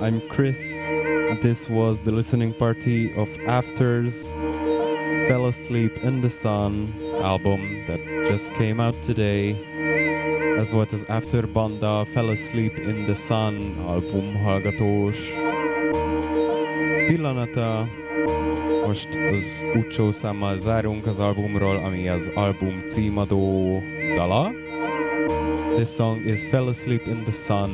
I'm Chris. This was the listening party of After's Fell Asleep in the Sun album that just came out today. Ez volt az After Banda Fell Asleep in the Sun album hallgatós pillanata. Most az utcsó számmal zárunk az albumról, ami az album címadó dala. This song is Fell Asleep in the Sun